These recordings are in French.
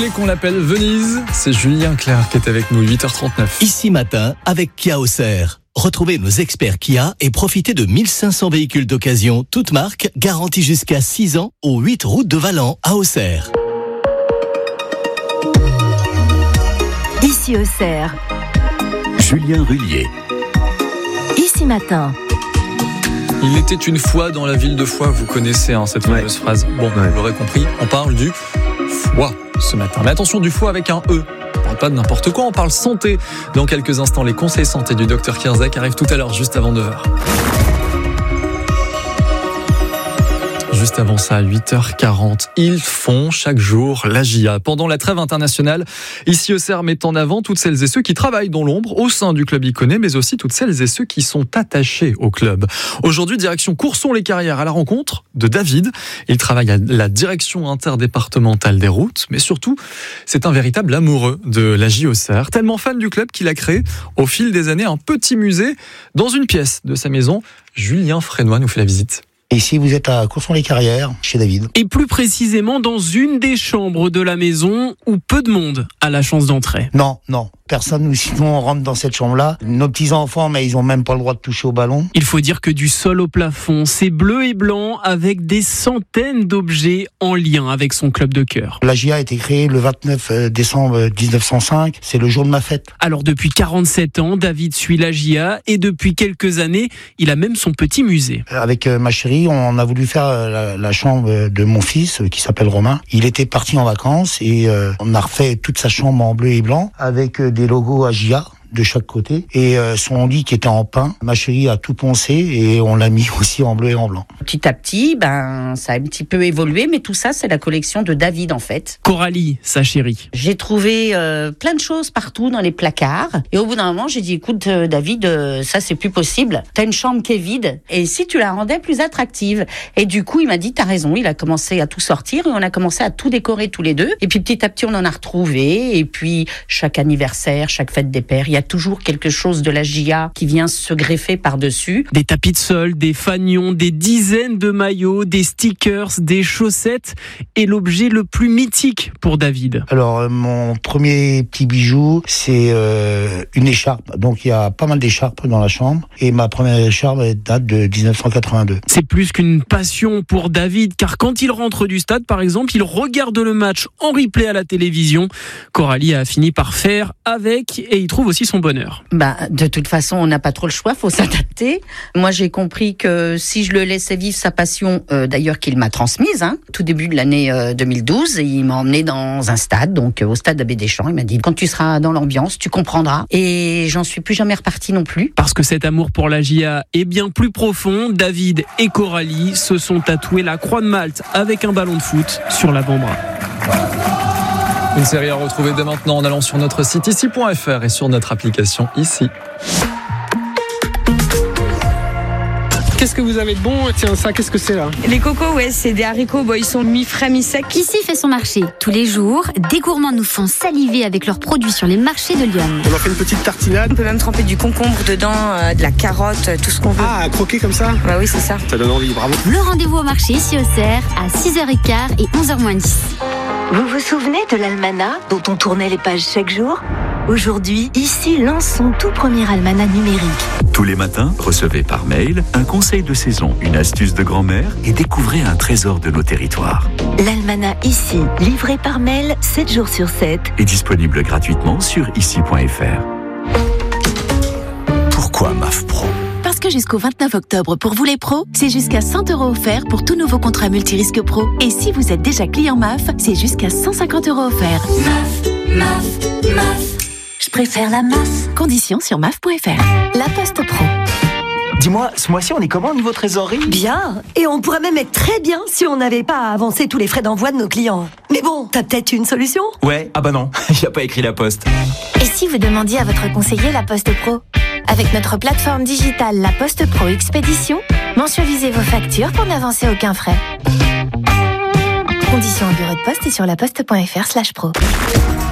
voulez qu'on l'appelle Venise ? C'est Julien Clerc qui est avec nous, 8h39. Ici matin, avec Kia Auxerre. Retrouvez nos experts Kia et profitez de 1500 véhicules d'occasion, toutes marques, garantis jusqu'à 6 ans, aux 8 routes de Valent à Auxerre. Ici Auxerre. Julien Rullier. Ici matin. Il était une fois dans la ville de Foix, vous connaissez cette fameuse phrase. Bon, vous l'aurez compris, on parle du foie ce matin. Mais attention, du foie avec un E. On parle pas de n'importe quoi, on parle santé. Dans quelques instants, les conseils santé du Dr Kierzek arrivent tout à l'heure, juste avant 9h. Juste avant ça, à 8h40, ils font chaque jour la JA. Pendant la trêve internationale, ici Auxerre met en avant toutes celles et ceux qui travaillent dans l'ombre au sein du club Iconé, mais aussi toutes celles et ceux qui sont attachés au club. Aujourd'hui, direction Courson-les-Carrières à la rencontre de David. Il travaille à la direction interdépartementale des routes, mais surtout, c'est un véritable amoureux de la J Auxerre, tellement fan du club qu'il a créé au fil des années un petit musée dans une pièce de sa maison. Julien Frénois nous fait la visite. Ici, vous êtes à Courson-les-Carrières, chez David. Et plus précisément dans une des chambres de la maison où peu de monde a la chance d'entrer. Non. Personne, nous, sinon on rentre dans cette chambre-là. Nos petits-enfants, mais ils ont même pas le droit de toucher au ballon. Il faut dire que du sol au plafond, c'est bleu et blanc avec des centaines d'objets en lien avec son club de cœur. La JA a été créée le 29 décembre 1905. C'est le jour de ma fête. Alors depuis 47 ans, David suit la JA et depuis quelques années, il a même son petit musée. Avec ma chérie, on a voulu faire la chambre de mon fils qui s'appelle Romain. Il était parti en vacances et on a refait toute sa chambre en bleu et blanc avec des logos AJA de chaque côté et son lit qui était en pin. Ma chérie a tout poncé et on l'a mis aussi en bleu et en blanc. Petit à petit, ça a un petit peu évolué, mais tout ça, c'est la collection de David en fait. Coralie, sa chérie. J'ai trouvé plein de choses partout dans les placards et au bout d'un moment, j'ai dit écoute David, ça c'est plus possible. T'as une chambre qui est vide et si tu la rendais plus attractive. Et du coup, il m'a dit t'as raison. Il a commencé à tout sortir et on a commencé à tout décorer tous les deux. Et puis petit à petit, on en a retrouvé. Et puis chaque anniversaire, chaque fête des pères, il y a toujours quelque chose de la JA qui vient se greffer par-dessus. Des tapis de sol, des fanions, des dizaines de maillots, des stickers, des chaussettes et l'objet le plus mythique pour David. Alors, mon premier petit bijou, c'est une écharpe. Donc, il y a pas mal d'écharpes dans la chambre. Et ma première écharpe date de 1982. C'est plus qu'une passion pour David, car quand il rentre du stade, par exemple, il regarde le match en replay à la télévision. Coralie a fini par faire avec et il trouve aussi son bonheur. De toute façon, on n'a pas trop le choix, faut s'adapter. Moi, j'ai compris que si je le laissais vivre sa passion, d'ailleurs qu'il m'a transmise, tout début de l'année 2012, et il m'a emmené dans un stade, donc au stade Abbé Deschamps. Il m'a dit quand tu seras dans l'ambiance, tu comprendras. Et j'en suis plus jamais reparti non plus. Parce que cet amour pour la JA est bien plus profond, David et Coralie se sont tatoués la croix de Malte avec un ballon de foot sur l'avant-bras. Une série à retrouver dès maintenant en allant sur notre site ici.fr et sur notre application ici. Qu'est-ce que vous avez de bon ? Tiens, ça, qu'est-ce que c'est là ? Les cocos, c'est des haricots, ils sont mi-frais, mi-secs. Ici fait son marché. Tous les jours, des gourmands nous font saliver avec leurs produits sur les marchés de Lyon. On en fait une petite tartinade. On peut même tremper du concombre dedans, de la carotte, tout ce qu'on veut. Ah, croquer comme ça ? Bah oui, c'est ça. Ça donne envie, bravo. Le rendez-vous au marché ici au Auxerre à 6h15 et 11h-10. Vous vous souvenez de l'almanach dont on tournait les pages chaque jour ? Aujourd'hui, ici lance son tout premier almanach numérique. Tous les matins, recevez par mail un conseil de saison, une astuce de grand-mère et découvrez un trésor de nos territoires. L'almanach ici, livré par mail 7 jours sur 7. Est disponible gratuitement sur ici.fr. Pourquoi MAF Pro ? Parce que jusqu'au 29 octobre, pour vous les pros, c'est jusqu'à 100 € offerts pour tout nouveau contrat multirisque pro. Et si vous êtes déjà client MAF, c'est jusqu'à 150 € offerts. MAF. Je préfère la MAF. Conditions sur maf.fr. La Poste Pro. Dis-moi, ce mois-ci, on est comment au niveau trésorerie ? Bien. Et on pourrait même être très bien si on n'avait pas à avancer tous les frais d'envoi de nos clients. Mais bon, t'as peut-être une solution ? Ouais, non, il a pas écrit la Poste. Et si vous demandiez à votre conseiller La Poste Pro ? Avec notre plateforme digitale La Poste Pro Expédition, mensualisez vos factures pour n'avancer aucun frais. Conditions au bureau de poste et sur laposte.fr/pro.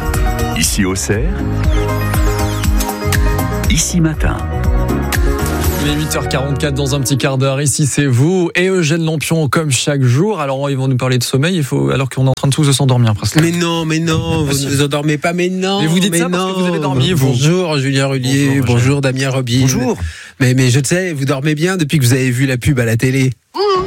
Ici Auxerre, ici matin. Il est 8h44 dans un petit quart d'heure. Ici, c'est vous et Eugène Lampion, comme chaque jour. Alors, ils vont nous parler de sommeil, alors qu'on est en train de tous de s'endormir presque. Mais non, vous ne vous endormez pas, mais non. Mais vous dites ça parce que vous avez dormi, vous. Bonjour, Julien Rullier. Bonjour, Damien Robin. Bonjour. Mais je sais, vous dormez bien depuis que vous avez vu la pub à la télé.